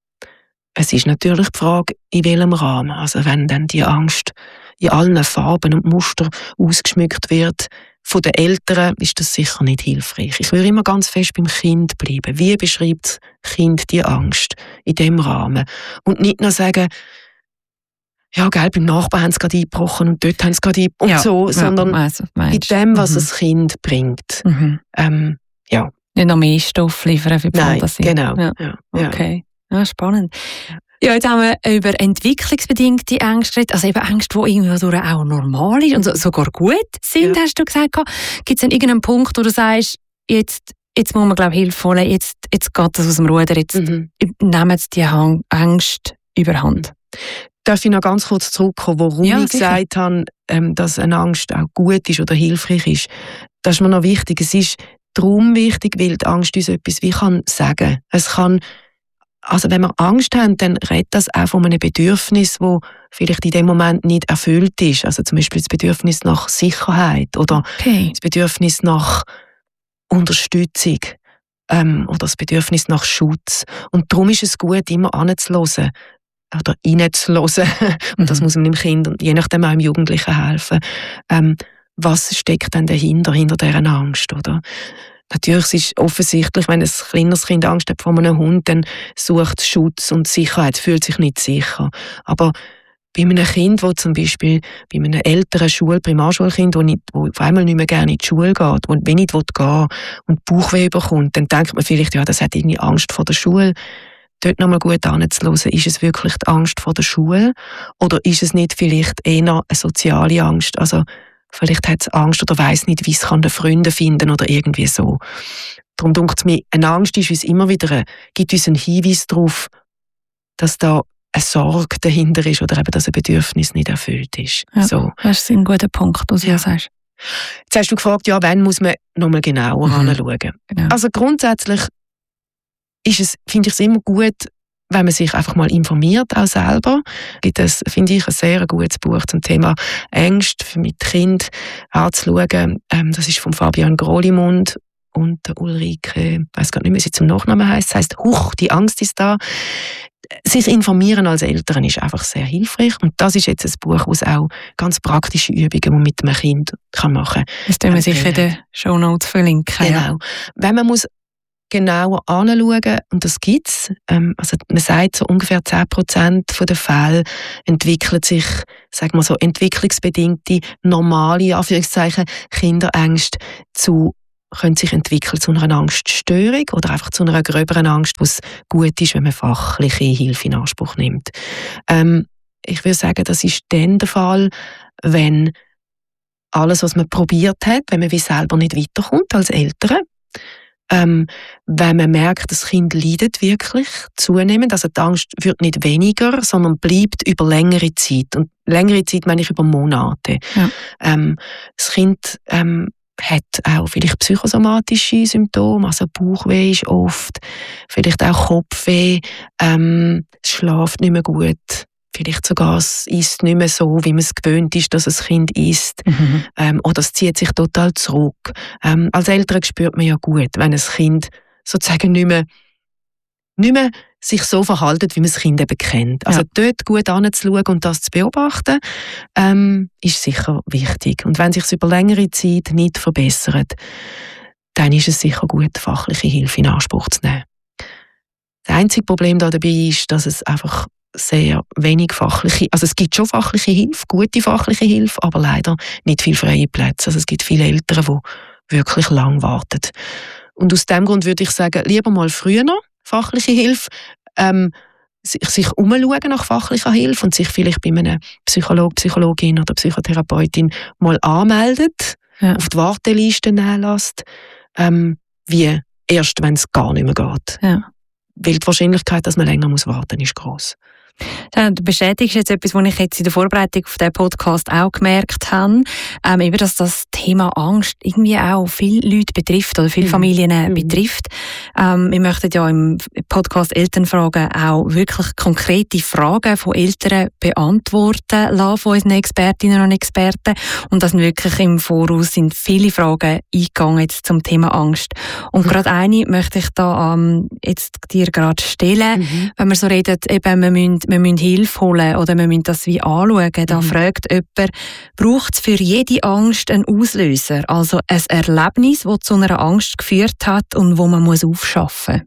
Es ist natürlich die Frage, in welchem Rahmen. Also wenn dann die Angst in allen Farben und Mustern ausgeschmückt wird, von den Eltern ist das sicher nicht hilfreich. Ich will immer ganz fest beim Kind bleiben. Wie beschreibt das Kind die Angst in diesem Rahmen? Und nicht nur sagen, ja, gell, beim Nachbarn haben sie gerade eingebrochen und dort haben sie gerade eingebrochen und Ja, so, ja, sondern weiss, was du in meinst. dem, was Mhm. das Kind bringt. Mhm. Ähm, ja, Nicht noch mehr Stoff liefern für die nein, Fantasie. genau. Ja. Ja, ja. Okay, ja, spannend. Ja, jetzt haben wir über entwicklungsbedingte Ängste geredet, also eben Ängste, die irgendwie durch auch normal ist und so, sogar gut sind, Ja. hast du gesagt. Gibt es denn irgendeinen Punkt, wo du sagst, jetzt, jetzt muss man, glaube ich, Hilfe holen, jetzt, jetzt geht das aus dem Ruder, jetzt Mhm. nehmen jetzt die Hang- Ängste überhand. Darf ich noch ganz kurz zurückkommen, warum Ja, ich sicher. gesagt habe, ähm, dass eine Angst auch gut ist oder hilfreich ist. Das ist mir noch wichtig. Es ist darum wichtig, weil die Angst uns etwas wie kann sagen. Es kann, also wenn wir Angst haben, dann redet das auch von einem Bedürfnis, das vielleicht in dem Moment nicht erfüllt ist. Also zum Beispiel das Bedürfnis nach Sicherheit oder Okay. das Bedürfnis nach Unterstützung ähm, oder das Bedürfnis nach Schutz. Und darum ist es gut, immer anzuhören oder reinzuhören. Und das Mhm. muss man dem Kind und je nachdem auch dem Jugendlichen helfen. Ähm, was steckt denn dahinter, hinter dieser Angst, oder? Natürlich ist es offensichtlich, wenn ein kleineres Kind Angst hat vor einem Hund, dann sucht es Schutz und Sicherheit, es fühlt sich nicht sicher. Aber bei einem Kind, das zum Beispiel bei einem älteren Schul-, Primarschulkind, das auf einmal nicht mehr gerne in die Schule geht, das wenig gehen will und Bauchweh bekommt, dann denkt man vielleicht, ja, das hat irgendwie Angst vor der Schule. Dort nochmal gut anzuhören, ist es wirklich die Angst vor der Schule oder ist es nicht vielleicht eher eine soziale Angst? Also vielleicht hat es Angst oder weiss nicht, wie es kann Freunde finden oder irgendwie so. Darum denkt es mir, eine Angst ist uns immer wieder, eine, gibt uns einen Hinweis darauf, dass da eine Sorge dahinter ist oder eben, dass ein Bedürfnis nicht erfüllt ist. Ja, So. das ist ein guter Punkt, was du Ja. sagst. Jetzt hast du gefragt, ja, wann muss man nochmal genauer Mhm. anschauen? Genau. Also grundsätzlich ist es, finde ich es immer gut, wenn man sich einfach mal informiert, auch selber. Es gibt es, finde ich, ein sehr gutes Buch zum Thema Ängste mit Kind anzuschauen. Ähm, das ist von Fabian Grolimund und der Ulrike, ich weiss gar nicht mehr, wie sie zum Nachnamen heisst, das heisst «Huch, die Angst ist da». Sich informieren als Eltern ist einfach sehr hilfreich. Und das ist jetzt ein Buch, das auch ganz praktische Übungen, die man mit einem Kind machen kann. Das tun wir sicher in den Shownotes verlinken. Genau. Ja. Wenn man muss genauer anschauen, und das gibt es, ähm, also man sagt, so ungefähr zehn Prozent der Fälle entwickeln sich, sagen wir so, entwicklungsbedingte, normale, Anführungszeichen, Kinderängste zu können sich entwickeln zu einer Angststörung oder einfach zu einer gröberen Angst, wo es gut ist, wenn man fachliche Hilfe in Anspruch nimmt. Ähm, ich würde sagen, das ist dann der Fall, wenn alles, was man probiert hat, wenn man wie selber nicht weiterkommt als Eltern, ähm, wenn man merkt, das Kind leidet wirklich zunehmend, also die Angst wird nicht weniger, sondern bleibt über längere Zeit. Und längere Zeit meine ich über Monate. Ja. Ähm, das Kind ähm, hat auch vielleicht psychosomatische Symptome, also Bauchweh ist oft, vielleicht auch Kopfweh, ähm, es schläft nicht mehr gut, vielleicht sogar es isst nicht mehr so, wie man es gewöhnt ist, dass ein Kind isst, mhm. ähm, oder es zieht sich total zurück. Ähm, als Eltern spürt man ja gut, wenn ein Kind sozusagen nicht mehr, nicht mehr sich so verhalten, wie man das Kind eben kennt. Also ja. dort gut anzuschauen und das zu beobachten, ähm, ist sicher wichtig. Und wenn sich es über längere Zeit nicht verbessert, dann ist es sicher gut, fachliche Hilfe in Anspruch zu nehmen. Das einzige Problem dabei ist, dass es einfach sehr wenig fachliche, also es gibt schon fachliche Hilfe, gute fachliche Hilfe, aber leider nicht viele freie Plätze. Also es gibt viele Eltern, die wirklich lang warten. Und aus dem Grund würde ich sagen, lieber mal früher noch fachliche Hilfe, ähm, sich, sich umschauen nach fachlicher Hilfe und sich vielleicht bei einem Psychologen, Psychologin oder Psychotherapeutin mal anmeldet, ja. auf die Warteliste nehmen lässt, ähm, wie erst, wenn es gar nicht mehr geht. Ja. Weil die Wahrscheinlichkeit, dass man länger muss warten muss, ist gross. Ja, du bestätigst jetzt etwas, was ich jetzt in der Vorbereitung auf diesen Podcast auch gemerkt habe, ähm, eben, dass das Thema Angst irgendwie auch viele Leute betrifft oder viele mhm. Familien mhm. betrifft. Ähm, wir möchten ja im Podcast Elternfragen auch wirklich konkrete Fragen von Eltern beantworten lassen, von unseren Expertinnen und Experten. Und das sind wirklich im Voraus sind viele Fragen eingegangen jetzt zum Thema Angst. Und mhm. gerade eine möchte ich da ähm, jetzt dir gerade stellen, mhm. wenn wir so reden, eben, wir müssen wir müssen Hilfe holen oder wir müssen das wie anschauen. Da mhm. fragt jemand, braucht es für jede Angst einen Auslöser? Also ein Erlebnis, das zu einer Angst geführt hat und wo man muss aufschaffen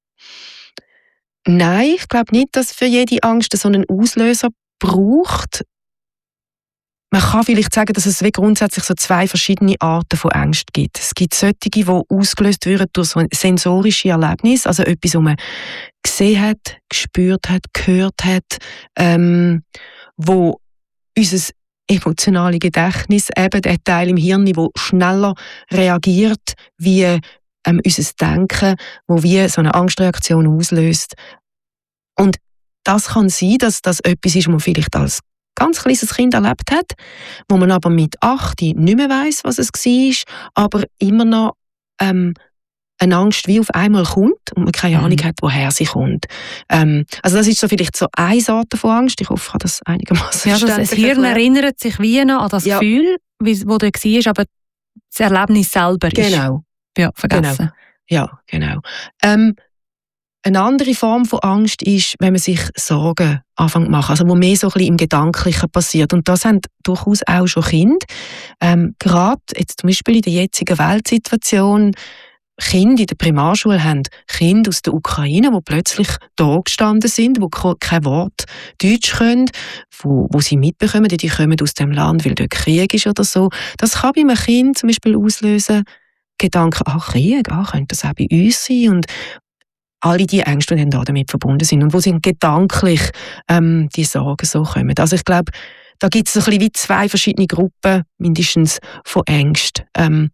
muss? Nein, ich glaube nicht, dass für jede Angst so einen Auslöser braucht. Man kann vielleicht sagen, dass es grundsätzlich so zwei verschiedene Arten von Ängsten gibt. Es gibt solche, die ausgelöst werden durch so sensorische Erlebnisse, also etwas, was man gesehen hat, gespürt hat, gehört hat, ähm, wo unser emotionales Gedächtnis, eben der Teil im Hirn, der schneller reagiert wie ähm, unser Denken, wo wie so eine Angstreaktion auslöst. Und das kann sein, dass das etwas ist, was man vielleicht als ganz kleines Kind erlebt hat, wo man aber mit acht nicht mehr weiss, was es war, aber immer noch ähm, eine Angst wie auf einmal kommt und man keine Ahnung hat, woher sie kommt. Ähm, also das ist so vielleicht so eine Sorte von Angst. Ich hoffe, ich habe das einigermaßen ja, das Hirn erinnert sich wie noch an das ja. Gefühl, wie, wo du war, aber das Erlebnis selber ist genau. ja, vergessen. Genau. Ja, genau. Ähm, Eine andere Form von Angst ist, wenn man sich Sorgen anfängt zu machen, also wo mehr so ein bisschen im Gedanklichen passiert. Und das haben durchaus auch schon Kinder. Ähm, gerade jetzt zum Beispiel in der jetzigen Weltsituation, Kinder in der Primarschule haben Kinder aus der Ukraine, die plötzlich da gestanden sind, die kein Wort Deutsch können, wo, wo sie mitbekommen, die kommen aus dem Land, weil dort Krieg ist oder so. Das kann bei einem Kind zum Beispiel auslösen, Gedanken, ach Krieg, ach, könnte das auch bei uns sein? Und alle die Ängste, die dann damit verbunden sind und wo sie gedanklich ähm, die Sorgen so kommen. Also ich glaube, da gibt es so ein bisschen wie zwei verschiedene Gruppen, mindestens, von Ängsten. Ähm,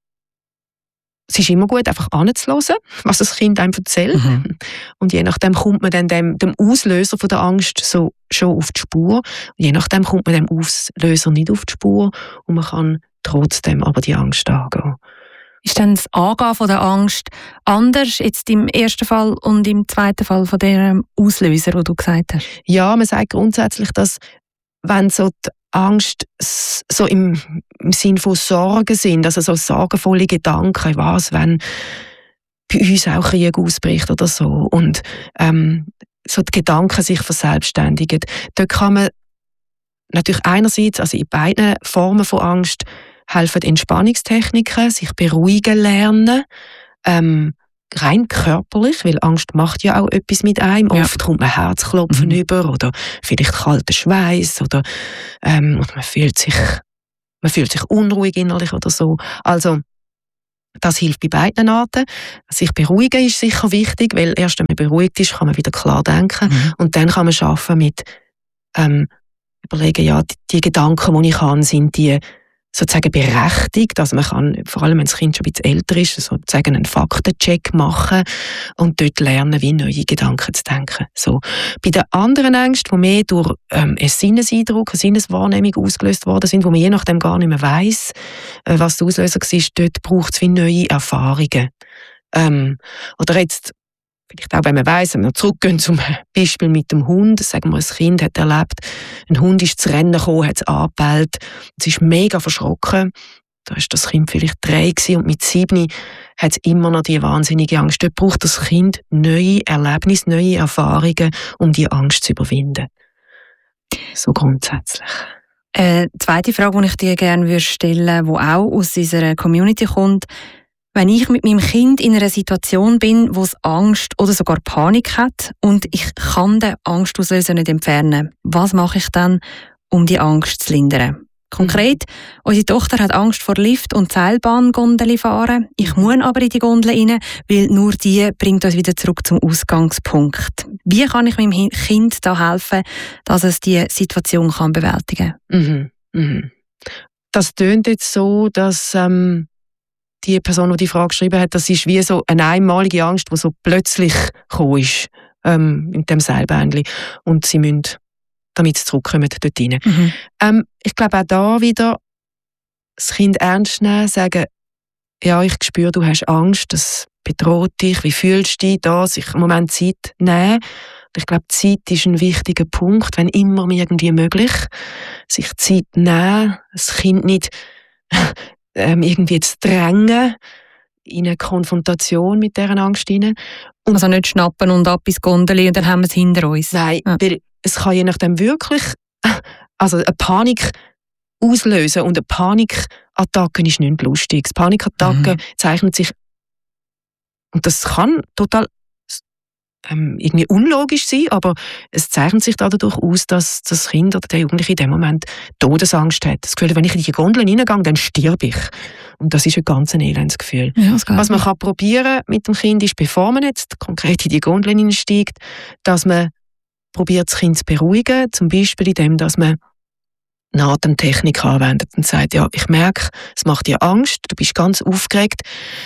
es ist immer gut, einfach anzuhören, was das Kind einem erzählt. Mhm. Und je nachdem kommt man dann dem, dem Auslöser von der Angst so schon auf die Spur. Und je nachdem kommt man dem Auslöser nicht auf die Spur und man kann trotzdem aber die Angst angehen. Ist dann das Angehen von der Angst anders jetzt im ersten Fall und im zweiten Fall von dem Auslöser, den du gesagt hast? Ja, man sagt grundsätzlich, dass wenn so die Angst so im, im Sinn von Sorgen sind, also so sorgenvolle Gedanken, was, wenn bei uns auch Krieg ausbricht oder so, und ähm, so die Gedanken sich verselbstständigen. Dort kann man natürlich einerseits, also in beiden Formen von Angst, helfen Entspannungstechniken, sich beruhigen lernen, ähm, rein körperlich, weil Angst macht ja auch etwas mit einem. Ja. Oft kommt man Herzklopfen mhm. über oder vielleicht kalter Schweiß oder ähm, man fühlt sich man fühlt sich unruhig innerlich oder so. Also das hilft bei beiden Arten. Sich beruhigen ist sicher wichtig, weil erst wenn man beruhigt ist, kann man wieder klar denken mhm. und dann kann man schaffen mit ähm, überlegen, ja, die, die Gedanken, die ich habe, sind die sozusagen berechtigt. Also man kann, vor allem wenn das Kind schon ein bisschen älter ist, sozusagen einen Faktencheck machen und dort lernen, wie neue Gedanken zu denken. So. Bei den anderen Ängsten, die mehr durch ähm, einen Sinneseindruck, eine Sinneswahrnehmung ausgelöst worden sind, wo man je nachdem gar nicht mehr weiss, äh, was der Auslöser war, dort braucht es wie neue Erfahrungen. Ähm, oder jetzt vielleicht auch, wenn man weiss, wenn wir zurückgehen zum Beispiel mit dem Hund, sagen wir, ein Kind hat erlebt, ein Hund ist zu Rennen gekommen, hat es angebellt, es ist mega verschrocken, da war das Kind vielleicht drei gewesen, und mit sieben hat es immer noch die wahnsinnige Angst. Dort braucht das Kind neue Erlebnisse, neue Erfahrungen, um die Angst zu überwinden. So grundsätzlich. Eine zweite Frage, die ich dir gerne stellen würde, die auch aus unserer Community kommt: Wenn ich mit meinem Kind in einer Situation bin, wo es Angst oder sogar Panik hat und ich kann den Angstauslöser nicht entfernen, was mache ich dann, um die Angst zu lindern? Konkret, mhm. unsere Tochter hat Angst vor Lift- und Seilbahngondeli fahren. Ich muss aber in die Gondel rein, weil nur die bringt uns wieder zurück zum Ausgangspunkt. Wie kann ich meinem Kind da helfen, dass es diese Situation kann bewältigen kann? Mhm. Mhm. Das tönt jetzt so, dass ähm die Person, die die Frage geschrieben hat, das ist wie so eine einmalige Angst, die so plötzlich gekommen ist, ähm, in dem Seilbändchen. Und sie müssen, damit sie zurückkommen, dort rein. Mhm. Ähm, ich glaube auch da wieder, das Kind ernst nehmen, sagen, ja, ich spüre, du hast Angst, das bedroht dich, wie fühlst du dich da, sich einen Moment Zeit nehmen. Ich glaube, Zeit ist ein wichtiger Punkt, wenn immer irgendwie möglich, sich Zeit nehmen, das Kind nicht Ähm, irgendwie zu drängen in eine Konfrontation mit dieser Angst hinein. Und also nicht schnappen und ab ins Gondeli und dann haben wir es hinter uns. Nein, ja. Weil es kann je nachdem wirklich also eine Panik auslösen, und eine Panikattacke ist nicht lustig. Panikattacke mhm. zeichnet sich, und das kann total ähm, irgendwie unlogisch sein, aber es zeichnet sich dadurch aus, dass das Kind oder der Jugendliche in dem Moment Todesangst hat. Das Gefühl, wenn ich in die Gondel hineingehe, dann sterbe ich. Und das ist ein ganz elendes Gefühl. Ja, was man kann probieren mit dem Kind ist, bevor man jetzt konkret in die Gondel hineinsteigt, dass man probiert, das Kind zu beruhigen, zum Beispiel indem, dass man eine Atemtechnik anwendet und sagt, ja, ich merke, es macht dir Angst, du bist ganz aufgeregt.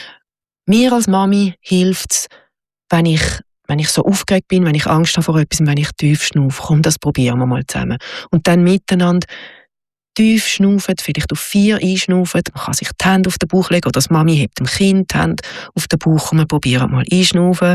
Mir als Mami hilft es, wenn ich Wenn ich so aufgeregt bin, wenn ich Angst habe vor etwas, wenn ich tief schnaufe, komm, das probieren wir mal zusammen. Und dann miteinander tief schnaufen, vielleicht auf vier einschnaufen. Man kann sich die Hände auf den Bauch legen, oder das Mami hebt dem Kind die Hände auf den Bauch und wir probieren mal einschnaufen.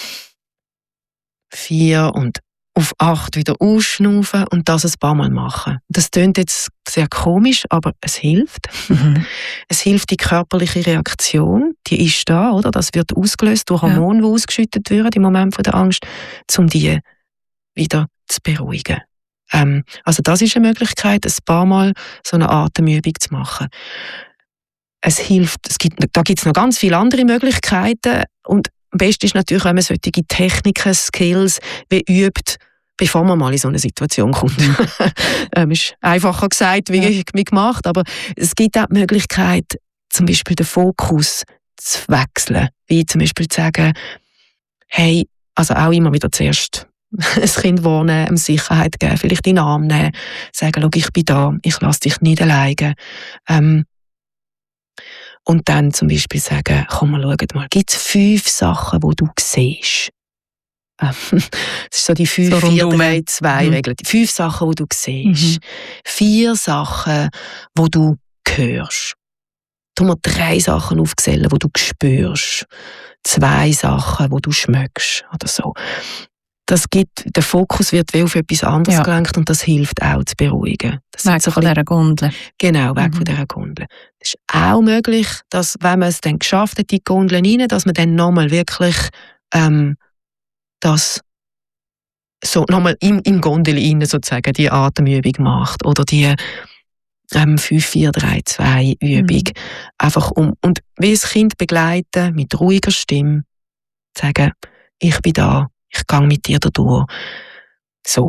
Vier und auf acht wieder ausschnaufen und das ein paar Mal machen. Das klingt jetzt sehr komisch, aber es hilft. Mhm. Es hilft die körperliche Reaktion, die ist da, oder? Das wird ausgelöst durch Hormone, ja. die ausgeschüttet werden im Moment von der Angst, um die wieder zu beruhigen. Ähm, also das ist eine Möglichkeit, ein paar Mal so eine Atemübung zu machen. Es hilft, es gibt, da gibt es noch ganz viele andere Möglichkeiten, und am besten ist natürlich, wenn man solche Techniken, Skills wie übt, bevor man mal in so eine Situation kommt. ähm, ist einfacher gesagt wie, ja. wie gemacht, aber es gibt auch die Möglichkeit, zum Beispiel den Fokus zu wechseln. Wie zum Beispiel zu sagen, hey, also auch immer wieder zuerst ein Kind wahrnehmen, ihm Sicherheit geben, vielleicht in den Arm nehmen, sagen, schau, ich bin da, ich lasse dich nicht alleine. Ähm, Und dann zum Beispiel sagen, komm mal, schau mal, gibt es fünf Sachen, die du siehst? Das ist so die fünf vier drei zwei Regel. Die fünf Sachen, die du siehst. Mhm. Vier Sachen, die du hörst. Tu mir drei Sachen aufzählen, die du spürst. Zwei Sachen, die du schmeckst. Oder so. das gibt, der Fokus wird wie auf etwas anderes Ja. gelenkt und das hilft auch zu beruhigen. Das Weg so von ein bisschen- dieser Gondel. Genau, weg Mhm. von dieser Gondel. Es ist auch möglich, dass, wenn man es dann geschafft hat, die Gondel rein, dass man dann nochmal wirklich ähm, das so nochmal im, im Gondel rein sozusagen die Atemübung macht oder die ähm, fünf vier drei zwei Übung. Mhm. Einfach um, und wie das Kind begleiten, mit ruhiger Stimme, sagen, ich bin da, ich gehe mit dir da durch. So.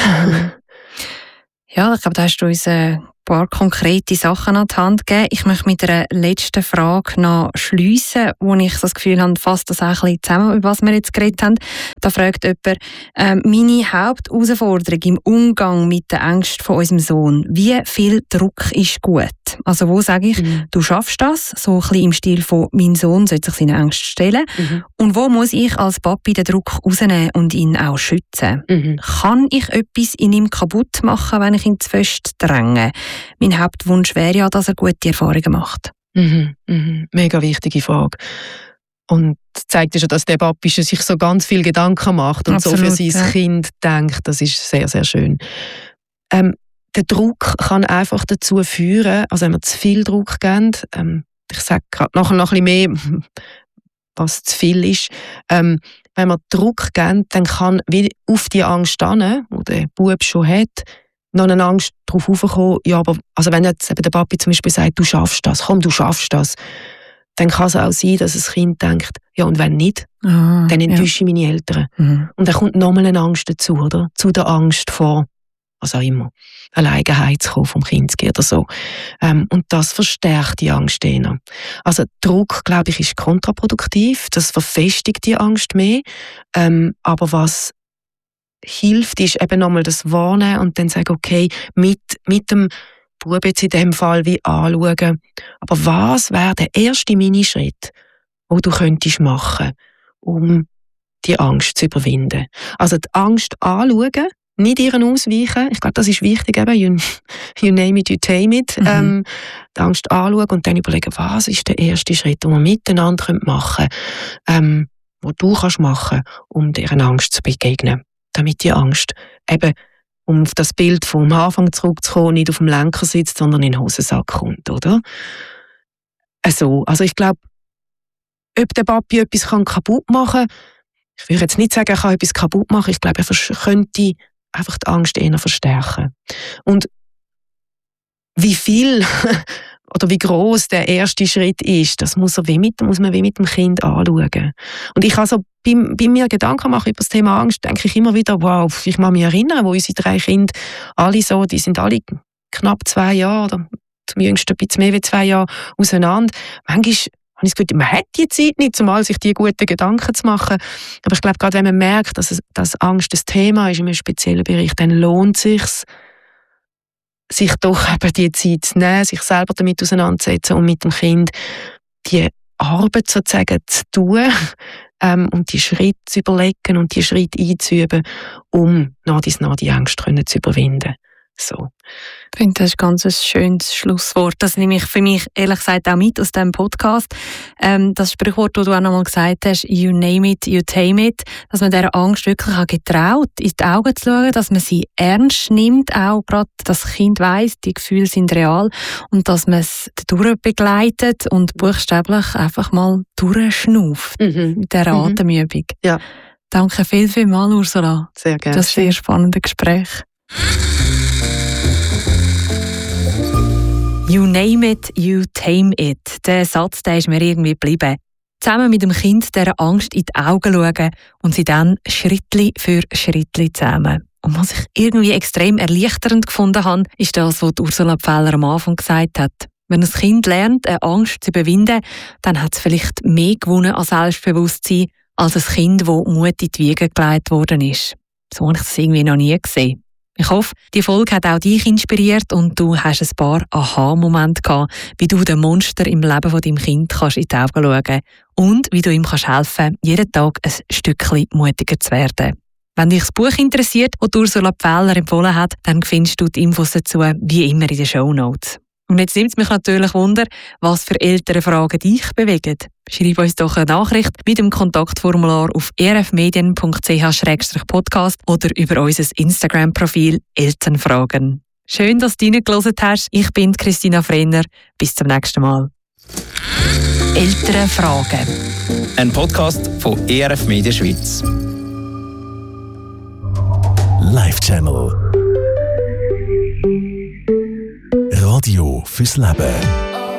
Ja, ich glaube, da hast du uns ein paar konkrete Sachen an die Hand gegeben. Ich möchte mit einer letzten Frage noch schliessen, wo ich so das Gefühl habe, fasst das auch ein bisschen zusammen, über was wir jetzt geredet haben. Da fragt jemand, ähm, meine Hauptausforderung im Umgang mit den Ängsten von unserem Sohn, wie viel Druck ist gut? Also wo sage ich, Mhm. du schaffst das, so ein bisschen im Stil von, mein Sohn sollte sich seine Ängste stellen. Mhm. Und wo muss ich als Papi den Druck rausnehmen und ihn auch schützen? Mhm. Kann ich etwas in ihm kaputt machen, wenn ich ihn zu fest dränge? Mein Hauptwunsch wäre ja, dass er gute Erfahrungen macht. Mhm. Mhm. Mega wichtige Frage. Und es zeigt ja schon, dass der Papi schon sich so ganz viel Gedanken macht und Absolut, so für sein ja. Kind denkt. Das ist sehr, sehr schön. Ähm, der Druck kann einfach dazu führen, also wenn wir zu viel Druck geben, ähm, ich sage gerade nachher noch ein bisschen mehr, was zu viel ist, ähm, wenn wir Druck geben, dann kann wie auf die Angst hin, die der Bub schon hat, noch eine Angst darauf aufkommen, ja, aber also wenn jetzt eben der Papi zum Beispiel sagt, du schaffst das, komm, du schaffst das, dann kann es auch sein, dass das Kind denkt, ja, und wenn nicht, Ah, dann ja. enttäusche ich meine Eltern. Mhm. Und dann kommt nochmal eine Angst dazu, oder? Zu der Angst vor, was auch immer, Alleinheit zu kommen vom Kind oder so. Ähm, und das verstärkt die Angst eher. Also Druck, glaube ich, ist kontraproduktiv. Das verfestigt die Angst mehr. Ähm, aber was hilft, ist eben nochmal das Wahrnehmen und dann sagen, okay, mit, mit dem Bub jetzt in dem Fall wie anschauen. Aber was wäre der erste Minischritt, den du könntest machen, um die Angst zu überwinden? Also die Angst anschauen, nicht ihren ausweichen. Ich glaube, das ist wichtig. Eben. You, you name it, you tame it. Mhm. Ähm, die Angst anschauen und dann überlegen, was ist der erste Schritt, den wir miteinander machen können, ähm, den du kannst machen, um dieser Angst zu begegnen. Damit die Angst eben, um auf das Bild vom Anfang zurückzukommen, nicht auf dem Lenker sitzt, sondern in den Hosensack kommt, oder? Also, also ich glaube, ob der Papi etwas kann kaputt machen kann, ich würde jetzt nicht sagen, er kann etwas kaputt machen, ich glaube, er vers- könnte einfach die Angst eher verstärken. Und wie viel oder wie groß der erste Schritt ist, das muss, er wie mit, muss man wie mit dem Kind anschauen. Und ich kann so bei, bei mir Gedanken machen über das Thema Angst, denke ich immer wieder, wow, ich kann mich erinnern, wo unsere drei Kinder alle so, die sind alle knapp zwei Jahre oder zum jüngsten ein bisschen mehr als zwei Jahre auseinander. Manchmal habe ich das Gefühl, man hat die Zeit nicht, um sich die guten Gedanken zu machen. Aber ich glaube, gerade wenn man merkt, dass, es, dass Angst das Thema ist in einem speziellen Bereich, dann lohnt es sich, sich doch eben die Zeit zu nehmen, sich selber damit auseinanderzusetzen und mit dem Kind die Arbeit sozusagen zu tun ähm, und die Schritte zu überlegen und die Schritte einzuüben, um nach dies nach die Angst können zu überwinden. So. Ich finde, das ist ein ganz schönes Schlusswort. Das nehme ich für mich ehrlich gesagt auch mit aus diesem Podcast. Ähm, das Sprichwort, das du auch noch mal gesagt hast, you name it, you tame it, dass man dieser Angst wirklich auch getraut, in die Augen zu schauen, dass man sie ernst nimmt, auch gerade das Kind weiss, die Gefühle sind real und dass man es dadurch begleitet und buchstäblich einfach mal durchschnauft Mhm. mit dieser Mhm. Atemübung. Ja. Danke viel, viel mal, Ursula. Sehr gerne. Das sehr spannende Gespräch. You name it, you tame it. Der Satz, der ist mir irgendwie geblieben. Zusammen mit dem Kind dieser Angst in die Augen schauen und sie dann Schrittli für Schrittli zusammen. Und was ich irgendwie extrem erleichternd gefunden habe, ist das, was Ursula Pfähler am Anfang gesagt hat. Wenn ein Kind lernt, eine Angst zu überwinden, dann hat es vielleicht mehr gewonnen an Selbstbewusstsein als ein Kind, das Mut in die Wiege gelegt worden ist. So habe ich das irgendwie noch nie gesehen. Ich hoffe, die Folge hat auch dich inspiriert und du hast ein paar Aha-Momente gehabt, wie du dem Monster im Leben von deinem Kind kannst in die Augen schauen und wie du ihm kannst helfen, jeden Tag ein Stückchen mutiger zu werden. Wenn dich das Buch interessiert, das Ursula Pfähler empfohlen hat, dann findest du die Infos dazu wie immer in den Shownotes. Und jetzt nimmt es mich natürlich Wunder, was für Elternfragen dich bewegen. Schreib uns doch eine Nachricht mit dem Kontaktformular auf e r f medien punkt c h slash podcast oder über unser Instagram-Profil Elternfragen. Schön, dass du reingehört hast. Ich bin Christina Frenner. Bis zum nächsten Mal. Elternfragen. Ein Podcast von E R F Media Schweiz. Live Channel. Radio fürs Leben.